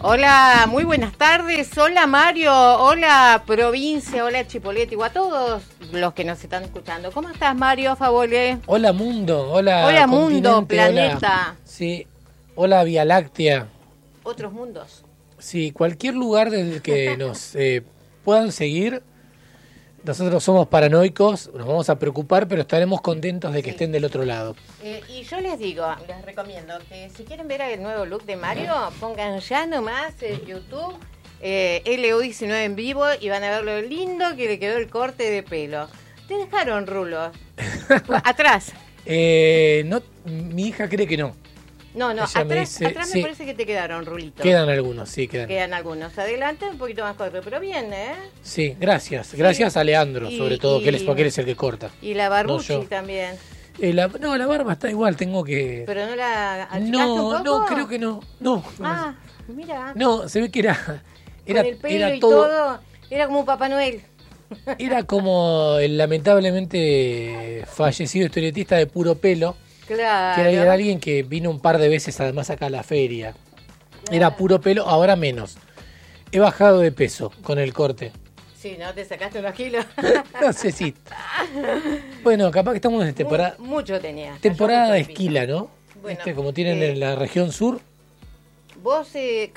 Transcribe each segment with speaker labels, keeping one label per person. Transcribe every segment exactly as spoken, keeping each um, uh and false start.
Speaker 1: Hola, muy buenas tardes. Hola Mario, hola provincia, hola Chipoleti, o a todos los que nos están escuchando. ¿Cómo estás, Mario Favole?
Speaker 2: Hola mundo, hola
Speaker 1: Hola mundo, planeta.
Speaker 2: Hola, sí, hola Vía Láctea.
Speaker 1: Otros mundos.
Speaker 2: Sí, cualquier lugar desde el que nos eh, puedan seguir. Nosotros somos paranoicos, nos vamos a preocupar, pero estaremos contentos de que sí. estén del otro lado.
Speaker 1: Eh, y yo les digo, les recomiendo que si quieren ver el nuevo look de Mario, pongan ya nomás en YouTube eh, L U diecinueve en vivo y van a ver lo lindo que le quedó el corte de pelo. Te dejaron rulos. Atrás.
Speaker 2: Eh, no, mi hija cree que no.
Speaker 1: No, no,
Speaker 2: Ella
Speaker 1: atrás,
Speaker 2: me, dice,
Speaker 1: atrás
Speaker 2: sí.
Speaker 1: me parece que te quedaron rulitos.
Speaker 2: Quedan algunos, sí, quedan.
Speaker 1: Quedan algunos. Adelante un poquito más corto, pero bien, ¿eh?
Speaker 2: Sí, gracias. Gracias sí. a Leandro, y, sobre todo, y, que él es, porque él es el que corta.
Speaker 1: Y la barbuchi no también.
Speaker 2: Eh, la, no, la barba está igual, tengo que...
Speaker 1: ¿Pero no la achicaste
Speaker 2: no,
Speaker 1: un poco?
Speaker 2: No, creo que no. No.
Speaker 1: Ah, mira.
Speaker 2: No, se ve que era... era
Speaker 1: Con el pelo
Speaker 2: era
Speaker 1: y
Speaker 2: todo,
Speaker 1: todo, era como Papá Noel.
Speaker 2: Era como el lamentablemente fallecido historietista de Puro Pelo.
Speaker 1: Claro.
Speaker 2: Que era alguien que vino un par de veces además acá a la feria. Era Puro Pelo, ahora menos. He bajado de peso con el corte.
Speaker 1: Sí, ¿no? ¿Te sacaste unos kilos?
Speaker 2: No sé si... Bueno, capaz que estamos en temporada...
Speaker 1: Mucho tenía.
Speaker 2: Temporada de esquila, ¿no?
Speaker 1: Bueno,
Speaker 2: ¿Viste? Como tienen
Speaker 1: eh,
Speaker 2: en la región sur.
Speaker 1: Vos... Eh...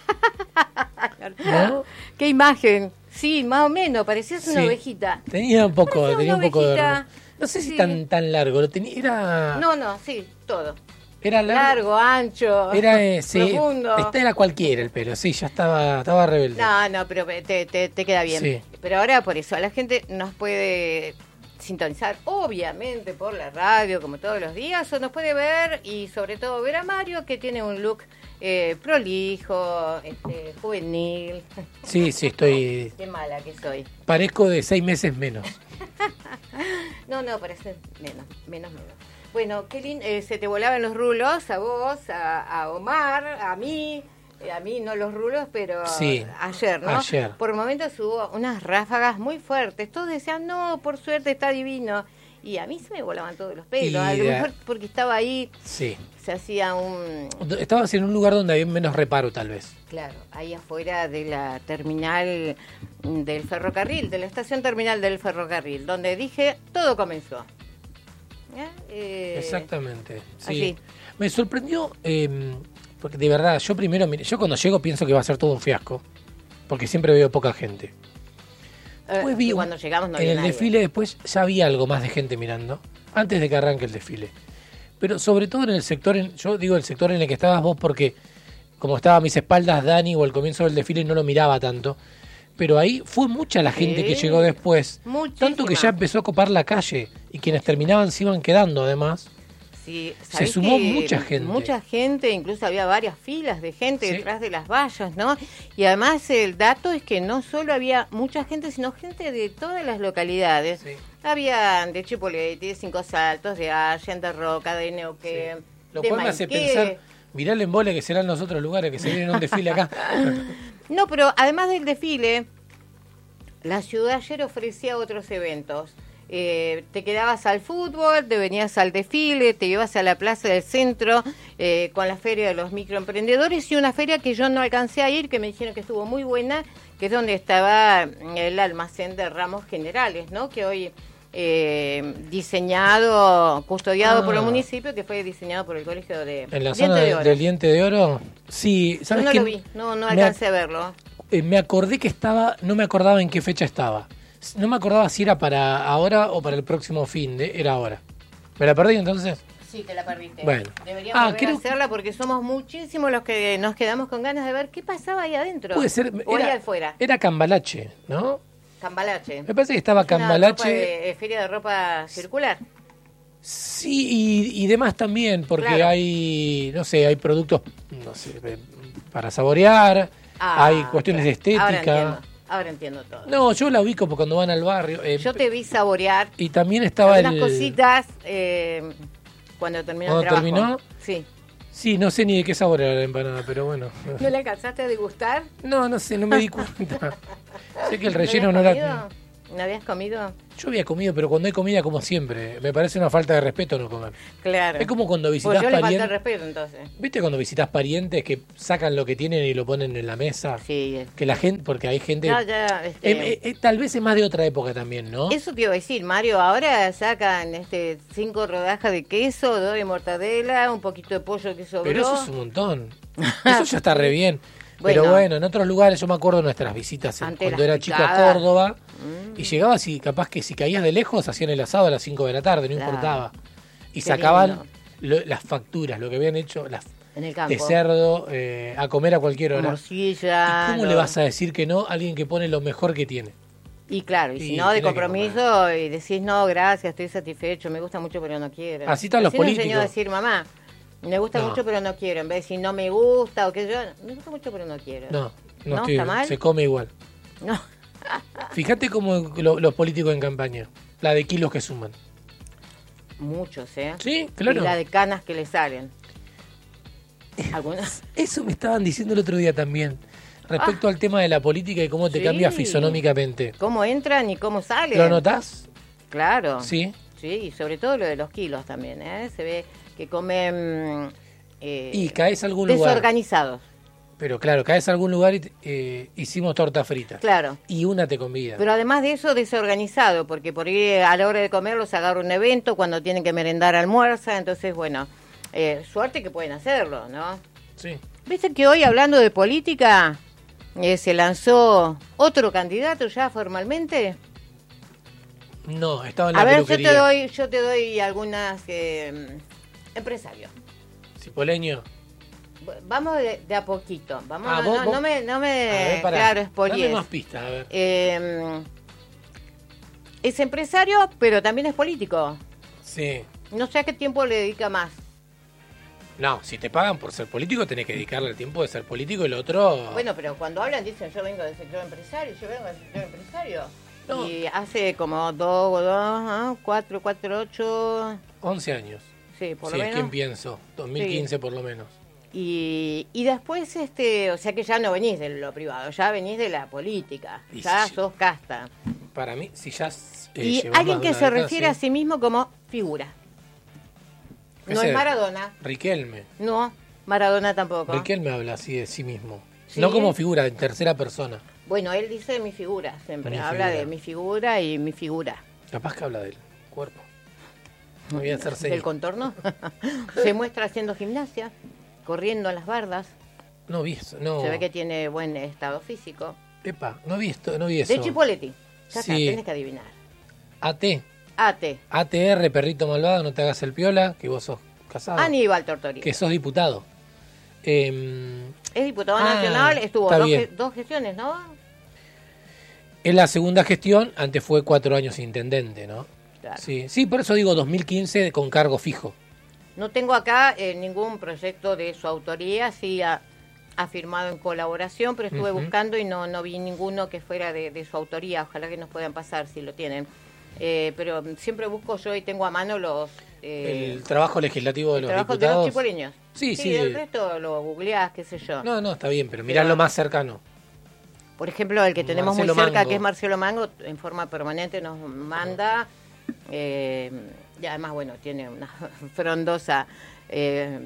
Speaker 2: ¿No?
Speaker 1: ¿Qué imagen? Sí, más o menos, parecías una
Speaker 2: sí.
Speaker 1: ovejita.
Speaker 2: Tenía un poco,
Speaker 1: Parecía
Speaker 2: tenía un poco
Speaker 1: ovejita.
Speaker 2: de... No sé si
Speaker 1: sí.
Speaker 2: tan tan largo, lo tenía, era...
Speaker 1: No, no, sí, todo.
Speaker 2: Era largo,
Speaker 1: largo ancho,
Speaker 2: era, eh, sí,
Speaker 1: profundo.
Speaker 2: Este era cualquiera el pelo, sí, ya estaba estaba rebelde.
Speaker 1: No, no, pero te, te, te queda bien.
Speaker 2: Sí.
Speaker 1: Pero ahora por eso, la gente nos puede sintonizar, obviamente, por la radio, como todos los días, o nos puede ver, y sobre todo ver a Mario, que tiene un look eh, prolijo, este, juvenil.
Speaker 2: Sí, sí, estoy...
Speaker 1: Qué mala que soy.
Speaker 2: Parezco de seis meses menos.
Speaker 1: No, no, parece menos, menos, menos. Bueno, qué lindo, eh, se te volaban los rulos a vos, a, a Omar, a mí, eh, a mí no los rulos, pero
Speaker 2: sí,
Speaker 1: ayer, ¿no?
Speaker 2: Ayer.
Speaker 1: Por momentos hubo unas ráfagas muy fuertes, todos decían, no, por suerte está divino, y a mí se me volaban todos los pelos,
Speaker 2: y
Speaker 1: a lo
Speaker 2: de...
Speaker 1: mejor porque estaba ahí,
Speaker 2: sí.
Speaker 1: se hacía un...
Speaker 2: Estabas en un lugar donde había menos reparo, tal vez.
Speaker 1: Claro, ahí afuera de la terminal del ferrocarril, de la estación terminal del ferrocarril, donde dije, todo comenzó. Eh,
Speaker 2: Exactamente, sí.
Speaker 1: Así.
Speaker 2: Me sorprendió, eh, porque de verdad, yo primero, mire, yo cuando llego pienso que va a ser todo un fiasco, porque siempre veo poca gente. Después vi,
Speaker 1: cuando llegamos no
Speaker 2: en
Speaker 1: había
Speaker 2: el
Speaker 1: nadie.
Speaker 2: desfile después ya había algo más de gente mirando, antes de que arranque el desfile. Pero sobre todo en el sector, en, yo digo el sector en el que estabas vos porque como estaba a mis espaldas Dani o al comienzo del desfile no lo miraba tanto. Pero ahí fue mucha la gente sí, que llegó después.
Speaker 1: Muchísima.
Speaker 2: Tanto que ya empezó a copar la calle. Y quienes terminaban se iban quedando además.
Speaker 1: Sí,
Speaker 2: se sumó mucha gente.
Speaker 1: Mucha gente, incluso había varias filas de gente
Speaker 2: sí.
Speaker 1: detrás de las vallas, ¿no? Y además el dato es que no solo había mucha gente, sino gente de todas las localidades. Sí. Había de Chipoleti, de Cinco Saltos, de Allen, de Roca, de Neuquén, sí.
Speaker 2: Lo
Speaker 1: de
Speaker 2: cual me hace pensar, mirá el embole que serán los otros lugares que se vienen a un desfile acá.
Speaker 1: No, pero además del desfile, la ciudad ayer ofrecía otros eventos. Eh, te quedabas al fútbol, te venías al desfile, te ibas a la plaza del centro eh, con la feria de los microemprendedores y una feria que yo no alcancé a ir, que me dijeron que estuvo muy buena, que es donde estaba el almacén de ramos generales, ¿no? Que hoy eh, diseñado, custodiado ah. por el municipio, que fue diseñado por el colegio de
Speaker 2: en la
Speaker 1: Diente
Speaker 2: zona
Speaker 1: de Oro.
Speaker 2: del Diente de Oro. Sí, ¿sabes
Speaker 1: yo no
Speaker 2: qué?
Speaker 1: lo vi, no, no alcancé a verlo.
Speaker 2: Eh, me acordé que estaba, no me acordaba en qué fecha estaba. No me acordaba si era para ahora o para el próximo fin de, era ahora. ¿Me la perdí entonces?
Speaker 1: Sí, te la perdiste.
Speaker 2: Bueno.
Speaker 1: Deberíamos
Speaker 2: ah,
Speaker 1: volver a hacerla porque somos muchísimos los que nos quedamos con ganas de ver qué pasaba ahí adentro.
Speaker 2: Puede ser,
Speaker 1: o
Speaker 2: era,
Speaker 1: ahí afuera.
Speaker 2: Era Cambalache, ¿no?
Speaker 1: Cambalache.
Speaker 2: Me parece que estaba Cambalache.
Speaker 1: De, feria de ropa circular.
Speaker 2: Sí, y, y demás también, porque claro. hay, no sé, hay productos, no sé, para saborear, ah, hay cuestiones de estética.
Speaker 1: Ahora entiendo, ahora entiendo todo.
Speaker 2: No, yo la ubico porque cuando van al barrio. Eh,
Speaker 1: yo te vi saborear.
Speaker 2: Y también estaba
Speaker 1: unas
Speaker 2: el...
Speaker 1: cositas eh, cuando terminó
Speaker 2: ¿Cuando
Speaker 1: el trabajo.
Speaker 2: terminó?
Speaker 1: Sí.
Speaker 2: Sí, no sé ni de qué sabor era la empanada, pero bueno.
Speaker 1: ¿No la alcanzaste a degustar?
Speaker 2: No, no sé, no me di cuenta. Sé que el relleno no era...
Speaker 1: ¿No habías comido?
Speaker 2: Yo había comido, pero cuando hay comida como siempre. Me parece una falta de respeto no comer.
Speaker 1: Claro.
Speaker 2: Es como cuando visitas
Speaker 1: pues yo le falté el
Speaker 2: parientes.
Speaker 1: respeto, entonces.
Speaker 2: ¿Viste cuando visitas parientes que sacan lo que tienen y lo ponen en la mesa?
Speaker 1: Sí.
Speaker 2: Que la gente, porque hay gente...
Speaker 1: Ya, ya, este...
Speaker 2: Eh, eh, eh, tal vez es más de otra época también, ¿no?
Speaker 1: Eso te iba a decir, Mario. Ahora sacan este cinco rodajas de queso, dos de mortadela, un poquito de pollo que sobró.
Speaker 2: Pero eso es un montón. Eso ya está re bien.
Speaker 1: Bueno.
Speaker 2: Pero bueno, en otros lugares yo me acuerdo de nuestras visitas en-
Speaker 1: Ante
Speaker 2: cuando
Speaker 1: las
Speaker 2: era chico a
Speaker 1: picadas.
Speaker 2: Córdoba
Speaker 1: Mm.
Speaker 2: y llegabas y capaz que si caías de lejos hacían el asado a las cinco de la tarde, no
Speaker 1: Claro.
Speaker 2: importaba. Y
Speaker 1: Qué
Speaker 2: sacaban
Speaker 1: lindo.
Speaker 2: lo- las facturas, lo que habían hecho las
Speaker 1: En el campo.
Speaker 2: de cerdo eh, a comer a cualquier hora.
Speaker 1: Morcilla.
Speaker 2: ¿Y cómo
Speaker 1: lo-
Speaker 2: le vas a decir que no a alguien que pone lo mejor que tiene?
Speaker 1: Y claro, y
Speaker 2: Y
Speaker 1: si no, de
Speaker 2: tiene que
Speaker 1: compromiso, y decís, no, gracias, estoy satisfecho, me gusta mucho, pero no quiero.
Speaker 2: Así están los
Speaker 1: nos enseñó
Speaker 2: políticos.
Speaker 1: a decir, mamá, me gusta
Speaker 2: No.
Speaker 1: mucho, pero no quiero. En vez de decir, no me gusta, o que yo, me gusta mucho, pero no quiero.
Speaker 2: No, no,
Speaker 1: ¿No?
Speaker 2: estoy-
Speaker 1: ¿Está mal?
Speaker 2: se come igual.
Speaker 1: No.
Speaker 2: Fíjate cómo lo- los políticos en campaña, la de kilos que suman.
Speaker 1: Muchos, ¿eh?
Speaker 2: Sí, claro.
Speaker 1: Y la de canas que le salen. Algunas.
Speaker 2: Eso me estaban diciendo el otro día también, respecto al tema de la política y cómo te
Speaker 1: Sí.
Speaker 2: cambia fisonómicamente.
Speaker 1: ¿Cómo entran y cómo salen?
Speaker 2: ¿Lo notás?
Speaker 1: Claro.
Speaker 2: Sí.
Speaker 1: Sí, y sobre todo lo de los kilos también, ¿eh? Se ve que comen eh,
Speaker 2: Y caes a algún lugar.
Speaker 1: desorganizados.
Speaker 2: Pero claro, caes a algún lugar y eh, hicimos torta frita.
Speaker 1: Claro.
Speaker 2: Y una te convida.
Speaker 1: Pero además de eso, desorganizado, porque por ir a la hora de comer los agarra un evento, cuando tienen que merendar almuerza, entonces, bueno, eh, suerte que pueden hacerlo, ¿no?
Speaker 2: Sí.
Speaker 1: ¿Viste que hoy, hablando de política, eh, se lanzó otro candidato ya formalmente?
Speaker 2: No, estaba en la
Speaker 1: A ver, yo
Speaker 2: peluquería.
Speaker 1: te doy, yo te doy algunas eh, empresarios.
Speaker 2: Cipoleño.
Speaker 1: Vamos de, de a poquito. Vamos,
Speaker 2: Ah,
Speaker 1: no,
Speaker 2: vos-
Speaker 1: no,
Speaker 2: vos-
Speaker 1: no me, no
Speaker 2: A
Speaker 1: me
Speaker 2: ver, pará.
Speaker 1: claro,
Speaker 2: Dame
Speaker 1: spoilees.
Speaker 2: más pistas, a ver.
Speaker 1: Eh, es empresario, pero también es político.
Speaker 2: Sí.
Speaker 1: No sé a qué tiempo le dedica más.
Speaker 2: No, si te pagan por ser político, tenés que dedicarle el tiempo de ser político y el otro...
Speaker 1: Bueno, pero cuando hablan dicen yo vengo del sector empresario, yo vengo del sector empresario.
Speaker 2: No.
Speaker 1: Y hace como dos, dos, ah, cuatro, cuatro, ocho,
Speaker 2: once años.
Speaker 1: sí, por
Speaker 2: Sí,
Speaker 1: lo
Speaker 2: es
Speaker 1: menos.
Speaker 2: quien pienso. dos mil quince por lo menos.
Speaker 1: Y, y después, este, o sea que ya no venís de lo privado, ya venís de la política,
Speaker 2: Y
Speaker 1: ya
Speaker 2: si-
Speaker 1: sos casta.
Speaker 2: Para mí, si ya... eh,
Speaker 1: y
Speaker 2: llevas
Speaker 1: alguien
Speaker 2: más de
Speaker 1: que
Speaker 2: una
Speaker 1: se
Speaker 2: década,
Speaker 1: refiere a
Speaker 2: sí.
Speaker 1: sí mismo como figura. No
Speaker 2: Ese-
Speaker 1: es Maradona,
Speaker 2: Riquelme.
Speaker 1: no, Maradona tampoco.
Speaker 2: Riquelme habla así de sí mismo.
Speaker 1: ¿Sí?
Speaker 2: No como figura, en tercera persona.
Speaker 1: Bueno, él dice mi figura, siempre
Speaker 2: Mi
Speaker 1: habla
Speaker 2: figura.
Speaker 1: de mi figura y mi figura.
Speaker 2: Capaz que habla del cuerpo. No voy a hacer
Speaker 1: ¿Del
Speaker 2: señas.
Speaker 1: contorno? Se muestra haciendo gimnasia, corriendo a las bardas.
Speaker 2: No vi eso, no.
Speaker 1: Se ve que tiene buen estado físico.
Speaker 2: Epa, no vi esto, no vi eso.
Speaker 1: De Chipoletti. Ya está,
Speaker 2: Sí.
Speaker 1: tienes que adivinar.
Speaker 2: A T.
Speaker 1: Ate.
Speaker 2: A T R, perrito malvado, no te hagas el piola, que vos sos casado.
Speaker 1: Aníbal Tortori.
Speaker 2: Que sos diputado. Em,
Speaker 1: Es diputado
Speaker 2: Ah,
Speaker 1: nacional, estuvo
Speaker 2: está
Speaker 1: dos,
Speaker 2: bien.
Speaker 1: ge- dos gestiones, ¿no?
Speaker 2: en la segunda gestión, antes fue cuatro años intendente, ¿no?
Speaker 1: Claro.
Speaker 2: Sí, sí, por eso digo dos mil quince con cargo fijo.
Speaker 1: No tengo acá eh, ningún proyecto de su autoría, sí ha, ha firmado en colaboración, pero estuve
Speaker 2: Ujú.
Speaker 1: buscando y no, no vi ninguno que fuera de, de su autoría. Ojalá que nos puedan pasar si lo tienen. Eh, pero siempre busco yo y tengo a mano los eh,
Speaker 2: El trabajo legislativo de los
Speaker 1: trabajos de los
Speaker 2: diputados.
Speaker 1: chipoleños.
Speaker 2: Sí, sí.
Speaker 1: El resto lo googleás, qué sé yo.
Speaker 2: No, no, está bien, pero mirá
Speaker 1: Pero-
Speaker 2: lo más cercano.
Speaker 1: Por ejemplo, el que tenemos
Speaker 2: Marcelo
Speaker 1: muy cerca,
Speaker 2: Mango.
Speaker 1: que es Marcelo Mango, en forma permanente nos manda, eh, y además, bueno, tiene una frondosa, eh,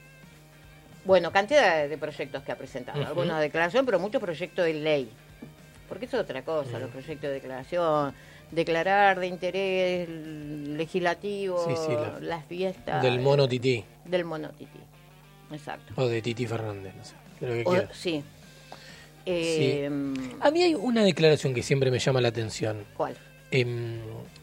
Speaker 1: bueno, cantidad de, de proyectos que ha presentado,
Speaker 2: Ujú.
Speaker 1: algunos de declaración, pero muchos proyectos de ley, porque eso es otra cosa,
Speaker 2: Mm.
Speaker 1: los proyectos de declaración, declarar de interés legislativo,
Speaker 2: Sí, sí, la-
Speaker 1: las fiestas.
Speaker 2: Del mono tití.
Speaker 1: Del mono tití, exacto.
Speaker 2: O de Titi Fernández, no sé. Lo que
Speaker 1: O-
Speaker 2: quiera.
Speaker 1: sí. Eh,
Speaker 2: A mí hay una declaración que siempre me llama la atención.
Speaker 1: ¿Cuál?
Speaker 2: em,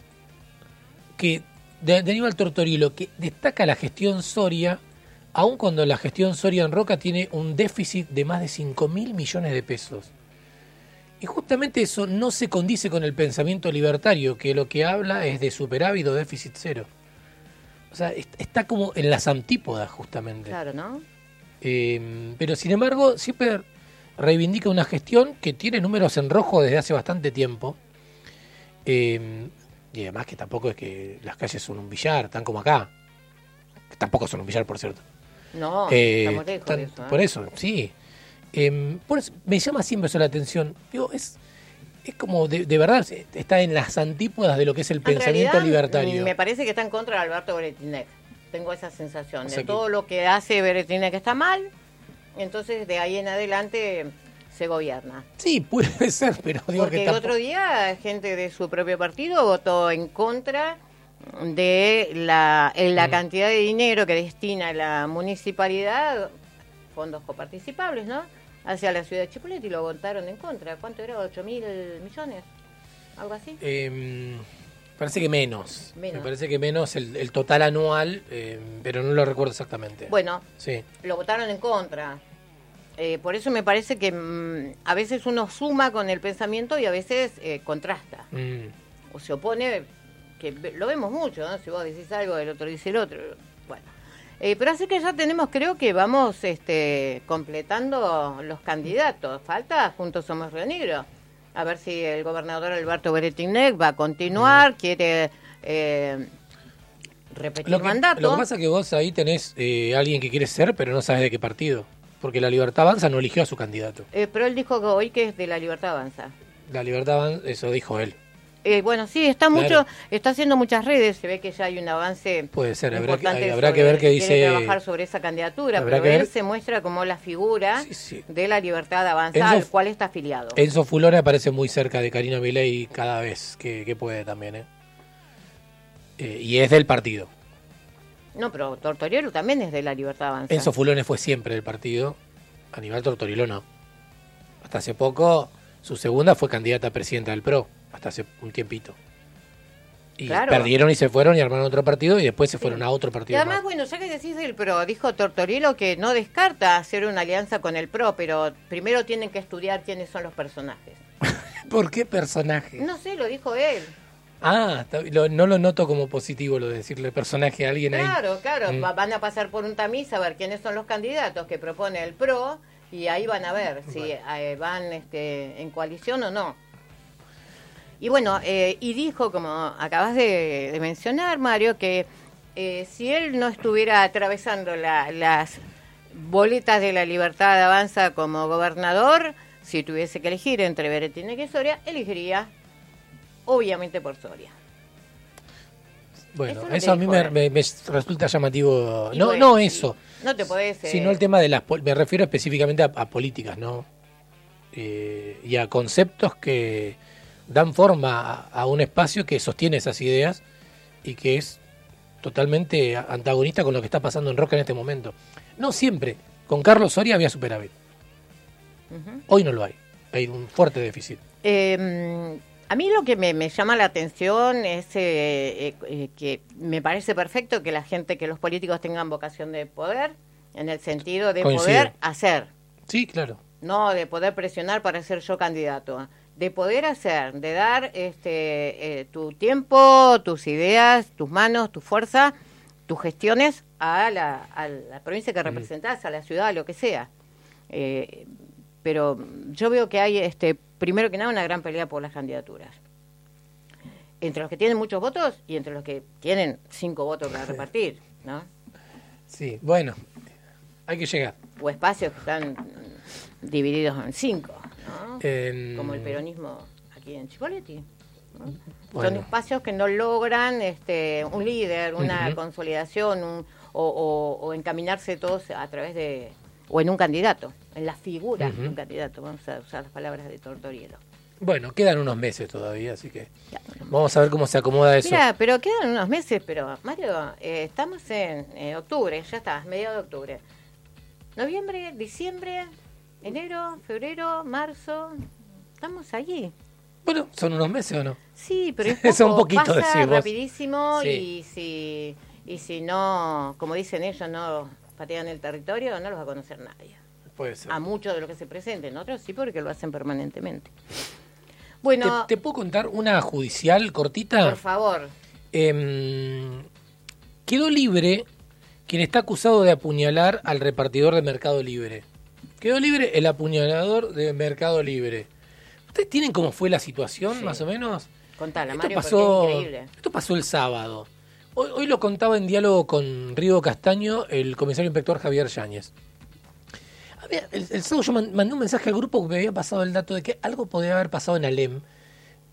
Speaker 2: que de, de Aníbal Tortorilo, que destaca la gestión Soria, aun cuando la gestión Soria en Roca tiene un déficit de más de cinco mil millones de pesos. Y justamente eso no se condice con el pensamiento libertario, que lo que habla es de superávit o déficit cero. O sea, est- está como en las antípodas justamente.
Speaker 1: Claro, ¿no?
Speaker 2: Eh, pero sin embargo, siempre reivindica una gestión que tiene números en rojo desde hace bastante tiempo. Eh, y además que tampoco es que las calles son un billar, tan como acá. Que tampoco son un billar, por cierto.
Speaker 1: No,
Speaker 2: Eh,
Speaker 1: estamos lejos
Speaker 2: tan-
Speaker 1: de eso. ¿eh?
Speaker 2: Por eso, sí. Eh, por eso me llama siempre eso la atención. Digo, es es como, de, de verdad, está en las antípodas de lo que es el
Speaker 1: En
Speaker 2: pensamiento
Speaker 1: realidad,
Speaker 2: libertario.
Speaker 1: Me parece que está en contra de Alberto Berettinec. Tengo esa sensación.
Speaker 2: O sea
Speaker 1: de
Speaker 2: que-
Speaker 1: todo lo que hace Berettinec está mal, entonces de ahí en adelante se gobierna.
Speaker 2: Sí, puede ser, pero digo
Speaker 1: Porque
Speaker 2: que
Speaker 1: el
Speaker 2: tampoco-
Speaker 1: otro día gente de su propio partido votó en contra de la, en la
Speaker 2: Mm.
Speaker 1: cantidad de dinero que destina la municipalidad, fondos coparticipables, ¿no?, hacia la ciudad de Chipoleti, y lo votaron en contra. ¿Cuánto era? ¿ocho mil millones? ¿Algo así?
Speaker 2: Eh, parece que menos.
Speaker 1: Menos.
Speaker 2: Me parece que menos el, el total anual, eh, pero no lo recuerdo exactamente.
Speaker 1: Bueno,
Speaker 2: Sí.
Speaker 1: lo votaron en contra. Eh, por eso me parece que mm, a veces uno suma con el pensamiento y a veces eh, contrasta.
Speaker 2: Mm.
Speaker 1: O se opone, que ve- lo vemos mucho, ¿no? Si vos decís algo, el otro dice el otro. Bueno. Eh, pero así que ya tenemos, creo que vamos este, completando los candidatos. Falta Juntos Somos Río Negro. A ver si el gobernador Alberto Berettinec va a continuar,
Speaker 2: Mm.
Speaker 1: quiere eh, repetir
Speaker 2: Lo que,
Speaker 1: mandato.
Speaker 2: lo que pasa es que vos ahí tenés eh, alguien que quiere ser, pero no sabes de qué partido. Porque la Libertad Avanza no eligió a su candidato.
Speaker 1: Eh, pero él dijo que hoy que es de la Libertad Avanza.
Speaker 2: La Libertad Avanza, eso dijo él.
Speaker 1: Eh, bueno, sí, está
Speaker 2: Claro.
Speaker 1: mucho, está haciendo muchas redes, se ve que ya hay un avance
Speaker 2: Puede ser, habrá que,
Speaker 1: importante
Speaker 2: habrá que
Speaker 1: sobre-
Speaker 2: ver qué
Speaker 1: quiere
Speaker 2: dice.
Speaker 1: trabajar sobre esa candidatura,
Speaker 2: habrá
Speaker 1: pero
Speaker 2: que
Speaker 1: él
Speaker 2: ver-
Speaker 1: se muestra como la figura
Speaker 2: Sí, sí.
Speaker 1: de la Libertad Avanza,
Speaker 2: Enzo-
Speaker 1: al cual está afiliado.
Speaker 2: Enzo Fulone aparece muy cerca de Karina Milei cada vez que, que puede también, ¿eh? Eh, y es del partido.
Speaker 1: No, pero Tortorielo también es de la Libertad Avanza.
Speaker 2: Enzo Fulone fue siempre del partido. Aníbal Tortorilo no. Hasta hace poco, su segunda fue candidata a presidenta del P R O. Hasta hace un tiempito. Y
Speaker 1: Claro.
Speaker 2: perdieron y se fueron y armaron otro partido y después se
Speaker 1: Sí.
Speaker 2: fueron a otro
Speaker 1: Y
Speaker 2: partido
Speaker 1: además,
Speaker 2: más.
Speaker 1: bueno, ya que decís del P R O, dijo Tortorielo que no descarta hacer una alianza con el P R O, pero primero tienen que estudiar quiénes son los personajes.
Speaker 2: ¿Por qué personaje?
Speaker 1: No sé, lo dijo él.
Speaker 2: Ah, está- lo- no lo noto como positivo lo de decirle personaje a alguien ahí.
Speaker 1: Claro, claro,
Speaker 2: Mm.
Speaker 1: va- van a pasar por un tamiz a ver quiénes son los candidatos que propone el P R O y ahí van a ver si
Speaker 2: Bueno.
Speaker 1: eh, van este, en coalición o no. Y bueno, eh, y dijo, como acabas de, de mencionar, Mario, que eh, si él no estuviera atravesando la- las boletas de la Libertad Avanza como gobernador, si tuviese que elegir entre Berettinec y Soria, elegiría obviamente por Soria.
Speaker 2: Bueno,
Speaker 1: Eso
Speaker 2: eso,
Speaker 1: es lo que
Speaker 2: a mí
Speaker 1: dijo
Speaker 2: me,
Speaker 1: él.
Speaker 2: me- me resulta llamativo.
Speaker 1: Y
Speaker 2: No,
Speaker 1: bueno,
Speaker 2: no
Speaker 1: y
Speaker 2: eso,
Speaker 1: No te podés... eh,
Speaker 2: sino el tema de las... pol- Me refiero específicamente a, a políticas, ¿no? Eh, y a conceptos que dan forma a, a un espacio que sostiene esas ideas y que es totalmente a- antagonista con lo que está pasando en Roca en este momento. No siempre. Con Carlos Soria había superávit.
Speaker 1: Ujú.
Speaker 2: Hoy no lo hay. Hay un fuerte déficit.
Speaker 1: Eh, a mí lo que me, me llama la atención es eh, eh, eh, que me parece perfecto que la gente, que los políticos tengan vocación de poder, en el sentido de
Speaker 2: Coincido.
Speaker 1: poder hacer,
Speaker 2: Sí, claro.
Speaker 1: no de poder presionar para ser yo candidato, de poder hacer, de dar este eh, tu tiempo, tus ideas, tus manos, tu fuerza, tus gestiones a la, a la provincia que representás, a la ciudad, a lo que sea. Eh, pero yo veo que hay, este primero que nada, una gran pelea por las candidaturas. Entre los que tienen muchos votos y entre los que tienen cinco votos para repartir, ¿no?
Speaker 2: Sí, bueno. Hay que llegar.
Speaker 1: O espacios que están mm, divididos en cinco, ¿no?
Speaker 2: En-
Speaker 1: Como el peronismo aquí en Chipoleti. ¿no? Son
Speaker 2: Bueno.
Speaker 1: espacios que no logran este, un líder, una
Speaker 2: Ujú.
Speaker 1: consolidación un- o, o- o encaminarse todos a través de, o en un candidato, en la figura de un
Speaker 2: Ujú.
Speaker 1: candidato. Vamos a usar las palabras de Tortorielo.
Speaker 2: Bueno, quedan unos meses todavía, así que
Speaker 1: Ya.
Speaker 2: vamos a ver cómo se acomoda eso.
Speaker 1: Mira, pero quedan unos meses, pero Mario, eh, estamos en eh, octubre, ya está, mediados de octubre. Noviembre, diciembre, enero, febrero, marzo, estamos allí.
Speaker 2: Bueno, ¿son unos meses o no?
Speaker 1: Sí, pero es
Speaker 2: Eso
Speaker 1: poco,
Speaker 2: un poquito,
Speaker 1: pasa
Speaker 2: decís vos.
Speaker 1: rapidísimo
Speaker 2: Sí.
Speaker 1: y si y si no, como dicen ellos, no patean el territorio, no los va a conocer nadie.
Speaker 2: Puede ser.
Speaker 1: A muchos de los que se presenten, otros sí porque lo hacen permanentemente. Bueno,
Speaker 2: ¿Te, te puedo contar una judicial cortita?
Speaker 1: por favor,
Speaker 2: Em, quedó libre quien está acusado de apuñalar al repartidor de Mercado Libre. Quedó libre el apuñalador de Mercado Libre. ¿Ustedes tienen cómo fue la situación,
Speaker 1: Sí.
Speaker 2: más o menos?
Speaker 1: contala,
Speaker 2: Esto
Speaker 1: Mario,
Speaker 2: pasó,
Speaker 1: porque es increíble.
Speaker 2: esto pasó el sábado. Hoy, hoy lo contaba en diálogo con Rigo Castaño, el comisario inspector Javier Yáñez. Había- el, el sábado yo man- mandé un mensaje al grupo que me había pasado el dato de que algo podría haber pasado en Alem,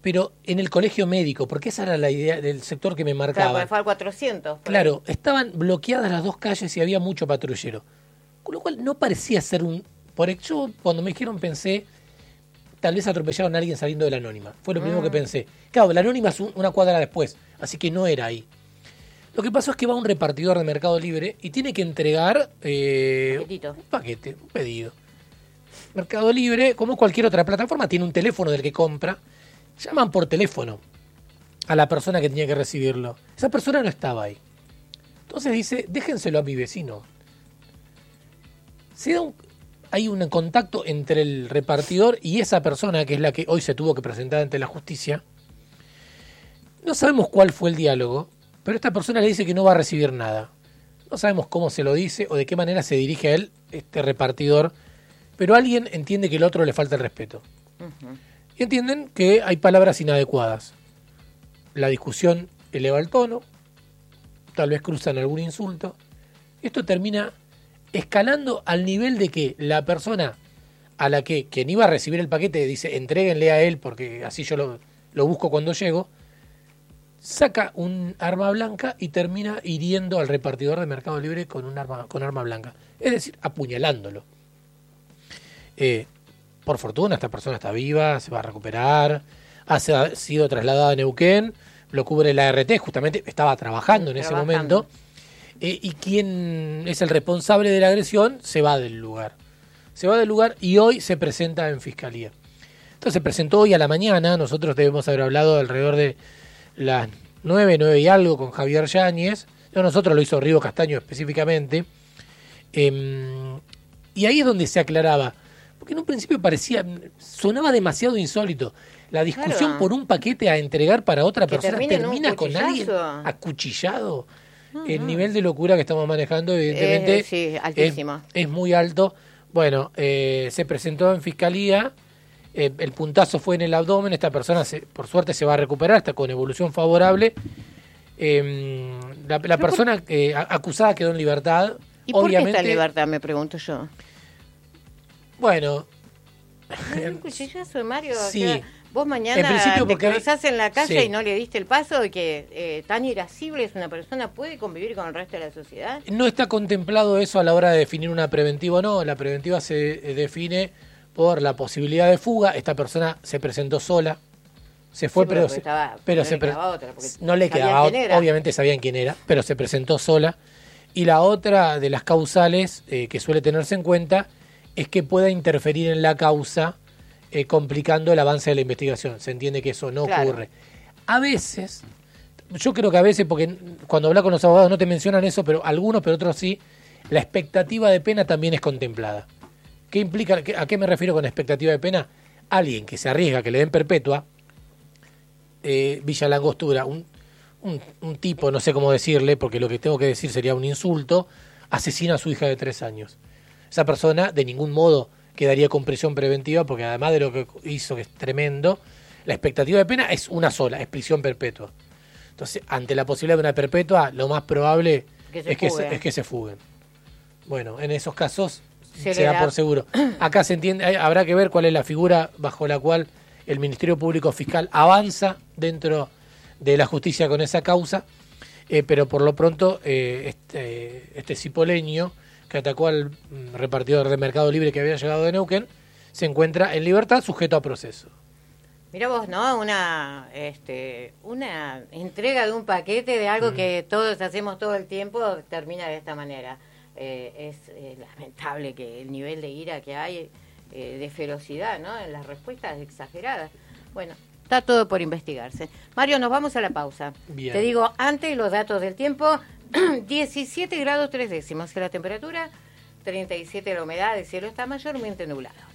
Speaker 2: pero en el colegio médico, porque esa era la idea del sector que me marcaba.
Speaker 1: Claro, fue al cuatrocientos.
Speaker 2: Claro, estaban bloqueadas las dos calles y había mucho patrullero. Con lo cual no parecía ser un... Por yo cuando me dijeron pensé, tal vez atropellaron a alguien saliendo de la Anónima. Fue lo mm. primero que pensé. Claro, la Anónima es un, una cuadra después, así que no era ahí. Lo que pasó es que va un repartidor de Mercado Libre y tiene que entregar eh, un paquete, un pedido. Mercado Libre, como cualquier otra plataforma, tiene un teléfono del que compra. Llaman por teléfono a la persona que tenía que recibirlo. Esa persona no estaba ahí. Entonces dice, déjenselo a mi vecino. Se da un, hay un contacto entre el repartidor y esa persona, que es la que hoy se tuvo que presentar ante la justicia. No sabemos cuál fue el diálogo, pero esta persona le dice que no va a recibir nada. No sabemos cómo se lo dice o de qué manera se dirige a él este repartidor, pero alguien entiende que el otro le falta el respeto. Uh-huh. Y entienden que hay palabras inadecuadas. La discusión eleva el tono, tal vez cruzan algún insulto. Esto termina escalando al nivel de que la persona a la que quien iba a recibir el paquete dice, entréguenle a él porque así yo lo, lo busco cuando llego, saca un arma blanca y termina hiriendo al repartidor de Mercado Libre con un arma, con arma blanca. Es decir, apuñalándolo. Eh, por fortuna esta persona está viva, se va a recuperar, ha sido trasladada a Neuquén, lo cubre la R T, justamente estaba trabajando en trabajando. ese momento, eh, y quien es el responsable de la agresión se va del lugar. Se va del lugar y hoy se presenta en Fiscalía. Entonces se presentó hoy a la mañana, nosotros debemos haber hablado alrededor de las nueve, nueve y algo con Javier Yáñez, no, nosotros lo hizo Rigo Castaño específicamente, eh, y ahí es donde se aclaraba, porque en un principio parecía, sonaba demasiado insólito, la discusión claro. por un paquete a entregar para otra que persona termina con alguien acuchillado. Uh-huh. El nivel de locura que estamos manejando evidentemente
Speaker 1: eh, sí, altísimo.
Speaker 2: Es, es muy alto. Bueno, eh, se presentó en Fiscalía, eh, el puntazo fue en el abdomen, esta persona se, por suerte se va a recuperar, está con evolución favorable. Eh, la, la persona por... eh, acusada quedó en libertad.
Speaker 1: ¿Y por Obviamente, qué está en libertad, me pregunto yo?
Speaker 2: Bueno...
Speaker 1: ¿Un cuchillazo, Mario?
Speaker 2: Sí.
Speaker 1: O sea, vos mañana te
Speaker 2: porque...
Speaker 1: cruzás en la calle
Speaker 2: sí.
Speaker 1: y no le diste el paso de que eh, tan irascible es una persona, ¿puede convivir con el resto de la sociedad?
Speaker 2: No está contemplado eso a la hora de definir una preventiva o no. La preventiva se define por la posibilidad de fuga. Esta persona se presentó sola, se fue,
Speaker 1: sí, pero,
Speaker 2: pero, se,
Speaker 1: estaba,
Speaker 2: pero
Speaker 1: no
Speaker 2: se
Speaker 1: le quedaba otra,
Speaker 2: no le quedaba otra. Obviamente sabían quién era, pero se presentó sola. Y la otra de las causales eh, que suele tenerse en cuenta es que pueda interferir en la causa, eh, complicando el avance de la investigación. Se entiende que eso no claro. ocurre. A veces, yo creo que a veces, porque cuando hablas con los abogados no te mencionan eso, pero algunos, pero otros sí, la expectativa de pena también es contemplada. ¿Qué implica? ¿A qué me refiero con expectativa de pena? Alguien que se arriesga, que le den perpetua, eh, Villa Langostura, un, un, un tipo, no sé cómo decirle, porque lo que tengo que decir sería un insulto, asesina a su hija de tres años. Esa persona de ningún modo quedaría con prisión preventiva porque además de lo que hizo, que es tremendo, la expectativa de pena es una sola, es prisión perpetua. Entonces, ante la posibilidad de una perpetua, lo más probable que es, que se, es que se fuguen. Bueno, en esos casos se, se da por seguro. Acá se entiende, habrá que ver cuál es la figura bajo la cual el Ministerio Público Fiscal avanza dentro de la justicia con esa causa, eh, pero por lo pronto eh, este, este cipoleño que atacó al repartidor de Mercado Libre que había llegado de Neuquén, se encuentra en libertad sujeto a proceso.
Speaker 1: Mira vos, ¿no? Una este, una entrega de un paquete de algo mm. que todos hacemos todo el tiempo termina de esta manera. Eh, es eh, lamentable que el nivel de ira que hay, eh, de ferocidad, ¿no? En las respuestas exageradas. Bueno, está todo por investigarse. Mario, nos vamos a la pausa.
Speaker 2: Bien.
Speaker 1: Te digo, antes los datos del tiempo... diecisiete grados tres décimos la temperatura, treinta y siete la humedad, el cielo está mayormente nublado.